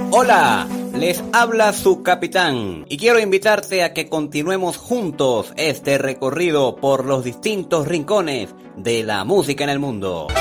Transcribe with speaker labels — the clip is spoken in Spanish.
Speaker 1: Hola, les habla su capitán y quiero invitarte a que continuemos juntos este recorrido por los distintos rincones de la música en el mundo.